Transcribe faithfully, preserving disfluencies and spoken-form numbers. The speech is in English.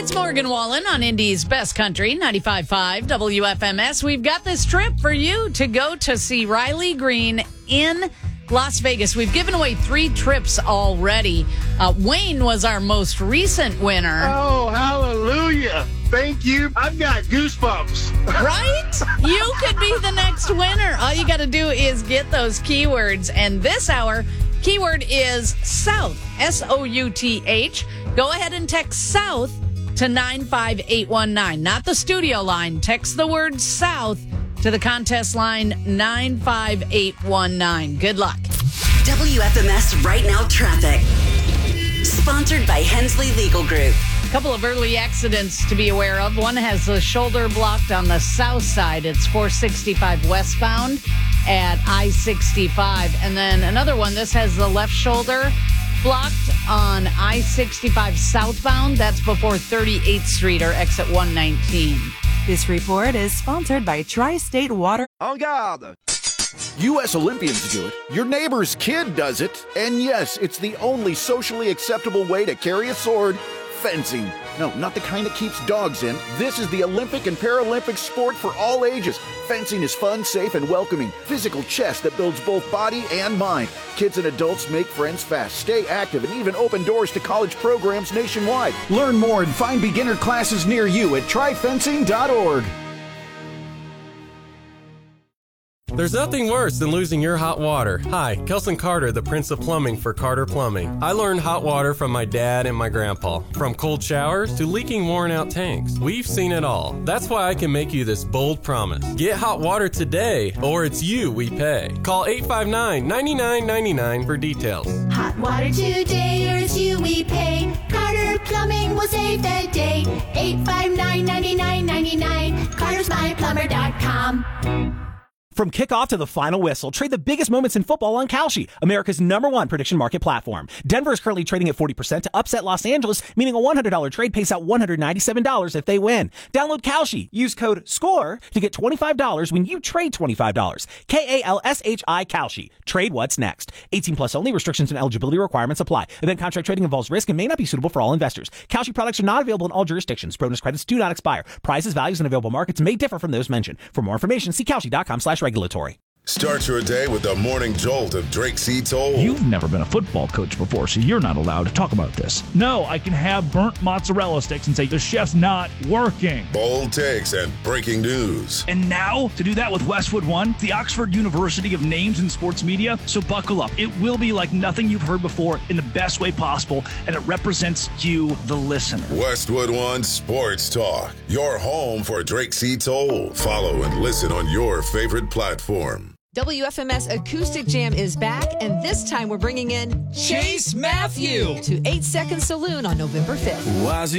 It's Morgan Wallen on Indy's Best Country, ninety-five point five W F M S. We've got this trip for you to go to see Riley Green in Las Vegas. We've given away three trips already. Uh, Wayne was our most recent winner. Oh, hallelujah. Thank you. I've got goosebumps. Right? You could be the next winner. All you got to do is get those keywords. And this hour, keyword is South, S O U T H. Go ahead and text South to nine five eight one nine. Not the studio line. Text the word South to the contest line nine five eight one nine. Good luck. W F M S Right Now Traffic. Sponsored by Hensley Legal Group. A couple of early accidents to be aware of. One has the shoulder blocked on the south side. It's four sixty-five westbound at I sixty-five. And then another one, this has the left shoulder blocked on I sixty-five southbound. That's before thirty-eighth Street or exit one nineteen. This report is sponsored by Tri-State Water. En garde! U S Olympians do it, your neighbor's kid does it, and yes, it's the only socially acceptable way to carry a sword. Fencing. No, not the kind that keeps dogs in. This is the Olympic and Paralympic sport for all ages. Fencing is fun, safe, and welcoming. Physical chess that builds both body and mind. Kids and adults make friends fast, stay active, and even open doors to college programs nationwide. Learn more and find beginner classes near you at try fencing dot org. There's nothing worse than losing your hot water. Hi, Kelson Carter, the Prince of Plumbing for Carter Plumbing. I learned hot water from my dad and my grandpa. From cold showers to leaking worn-out tanks. We've seen it all. That's why I can make you this bold promise. Get hot water today, or it's you we pay. Call eight five nine, nine nine nine nine for details. Hot water today, or it's you we pay. Carter Plumbing will save the day. eight five nine, nine nine nine nine. carters my plumber dot com. From kickoff to the final whistle, trade the biggest moments in football on Kalshi, America's number one prediction market platform. Denver is currently trading at forty percent to upset Los Angeles, meaning a one hundred dollars trade pays out one hundred ninety-seven dollars if they win. Download Kalshi. Use code SCORE to get twenty-five dollars when you trade twenty-five dollars. K A L S H I Kalshi. Trade what's next. eighteen plus only. Restrictions and eligibility requirements apply. Event contract trading involves risk and may not be suitable for all investors. Kalshi products are not available in all jurisdictions. Bonus credits do not expire. Prices, values, and available markets may differ from those mentioned. For more information, see Kalshi dot com slash regulatory. Start your day with the morning jolt of Drake C. Toll. You've never been a football coach before, so you're not allowed to talk about this. No, I can have burnt mozzarella sticks and say the chef's not working. Bold takes and breaking news. And now, to do that with Westwood One, the Oxford University of Names in Sports Media. So buckle up. It will be like nothing you've heard before in the best way possible, and it represents you, the listener. Westwood One Sports Talk. Your home for Drake C. Toll. Follow and listen on your favorite platform. W F M S Acoustic Jam is back, and this time we're bringing in Chase Matthew to eight second Saloon on November fifth.